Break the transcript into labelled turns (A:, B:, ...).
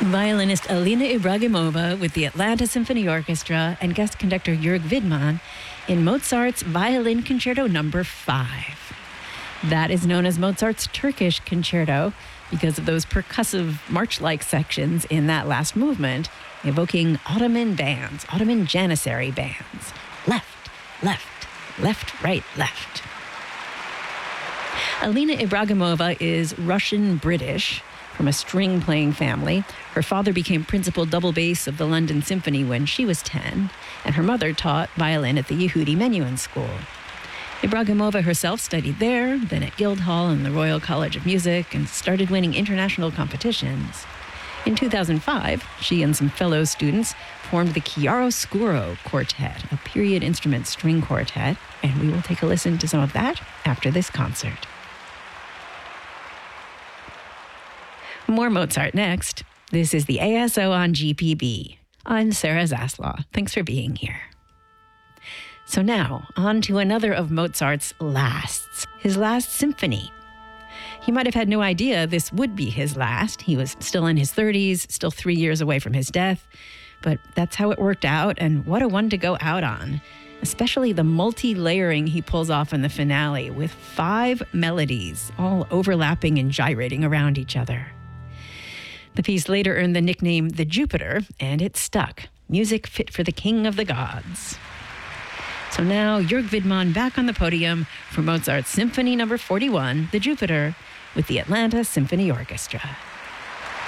A: Violinist Alina Ibragimova with the Atlanta Symphony Orchestra and guest conductor Jörg Widmann in Mozart's Violin Concerto No. 5. That is known as Mozart's Turkish Concerto because of those percussive march-like sections in that last movement, evoking Ottoman bands, Ottoman Janissary bands. Left, left, left, right, left. Alina Ibragimova is Russian-British from a string-playing family. Her father became principal double bass of the London Symphony when she was 10, and her mother taught violin at the Yehudi Menuhin School. Ibragimova herself studied there, then at Guildhall and the Royal College of Music, and started winning international competitions. In 2005, she and some fellow students formed the Chiaroscuro Quartet, a period instrument string quartet, and we will take a listen to some of that after this concert. More Mozart next. This is the ASO on GPB. I'm Sarah Zaslaw. Thanks for being here. So now, on to another of Mozart's lasts, his last symphony. He might have had no idea this would be his last. He was still in his 30s, still 3 years away from his death. But that's how it worked out, and what a one to go out on. Especially the multi-layering he pulls off in the finale with 5 melodies, all overlapping and gyrating around each other. The piece later earned the nickname The Jupiter, and it stuck. Music fit for the king of the gods. So now, Jörg Widmann back on the podium for Mozart's Symphony No. 41, The Jupiter, with the Atlanta Symphony Orchestra.